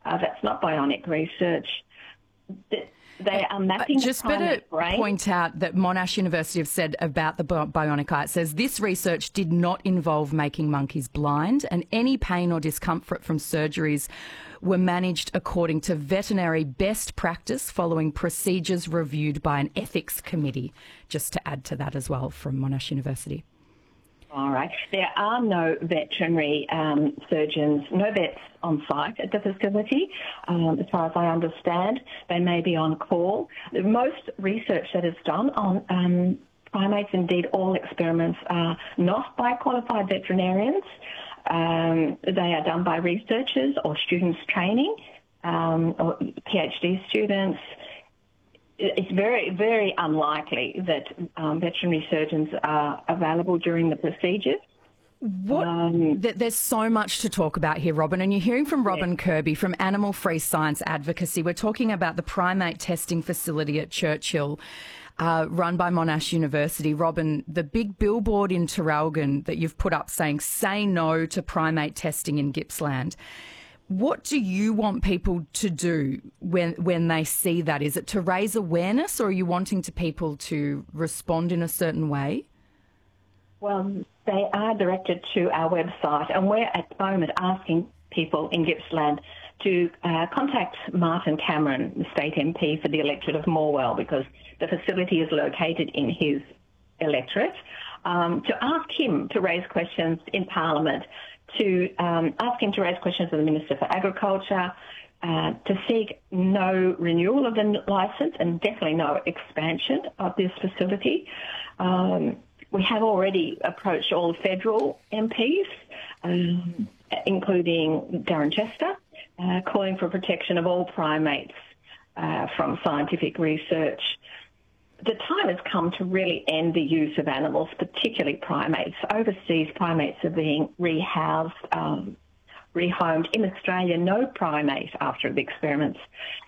That's not bionic research. They are mapping just the better brain. Point out that Monash University have said about the bionic eye. It says this research did not involve making monkeys blind, and any pain or discomfort from surgeries were managed according to veterinary best practice following procedures reviewed by an ethics committee. Just to add to that as well from Monash University. All right. There are no veterinary surgeons, no vets on site at the facility, as far as I understand. They may be on call. Most research that is done on primates, indeed all experiments, are not by qualified veterinarians. They are done by researchers or students training, or PhD students. It's very, very unlikely that veterinary surgeons are available during the procedures. There's so much to talk about here, Robin, and you're hearing from Robin Kirby from Animal Free Science Advocacy. We're talking about the primate testing facility at Churchill, run by Monash University. Robin, the big billboard in Traralgon that you've put up saying, "Say no to primate testing in Gippsland." What do you want people to do when they see that? Is it to raise awareness, or are you wanting people to respond in a certain way? Well, they are directed to our website, and we're at the moment asking people in Gippsland to contact Martin Cameron, the state MP for the electorate of Morwell, because the facility is located in his electorate, to ask him to raise questions in Parliament, to ask him to raise questions of the Minister for Agriculture, to seek no renewal of the licence and definitely no expansion of this facility. We have already approached all federal MPs, including Darren Chester, calling for protection of all primates from scientific research. The time has come to really end the use of animals, particularly primates. Overseas, primates are being rehoused, rehomed. In Australia, no primate after the experiments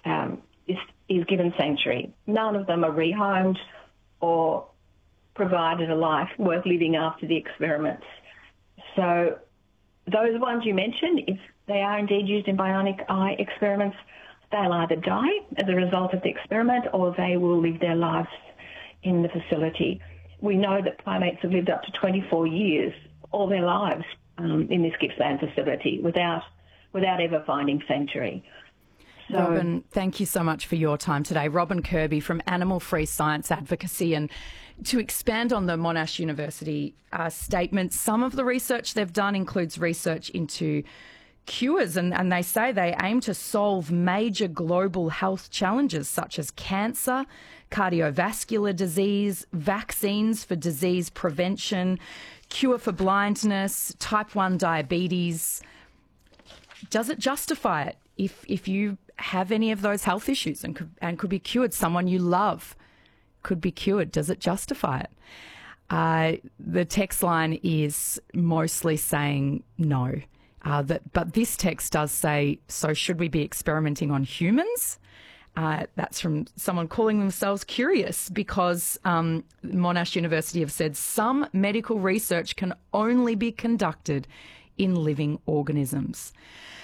is given sanctuary. None of them are rehomed or provided a life worth living after the experiments. So those ones you mentioned, if they are indeed used in bionic eye experiments, they'll either die as a result of the experiment or they will live their lives in the facility. We know that primates have lived up to 24 years, all their lives, in this Gippsland facility without ever finding sanctuary. So, Robin, thank you so much for your time today. Robin Kirby from Animal Free Science Advocacy. And to expand on the Monash University statement, some of the research they've done includes research into cures, and they say they aim to solve major global health challenges such as cancer, cardiovascular disease, vaccines for disease prevention, cure for blindness, type 1 diabetes. Does it justify it if you have any of those health issues and could be cured? Someone you love could be cured. Does it justify it? The text line is mostly saying no. But this text does say, so should we be experimenting on humans? That's from someone calling themselves curious because Monash University have said some medical research can only be conducted in living organisms.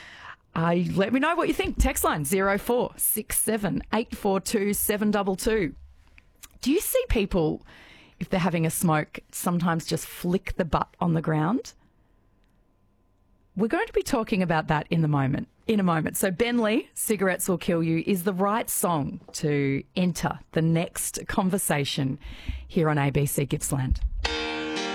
Let me know what you think. Text line 0467 842 722. Do you see people, if they're having a smoke, sometimes just flick the butt on the ground? We're going to be talking about that in a moment. So Ben Lee, Cigarettes Will Kill You, is the right song to enter the next conversation here on ABC Gippsland.